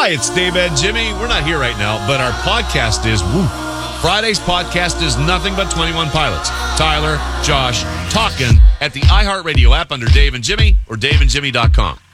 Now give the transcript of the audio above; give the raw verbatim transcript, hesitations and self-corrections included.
Hi, it's Dave and Jimmy. We're not here right now, but our podcast is, woo, Friday's podcast is nothing but twenty-one Pilots. Tyler, Josh, talking at the iHeartRadio app under Dave and Jimmy or dave and jimmy dot com.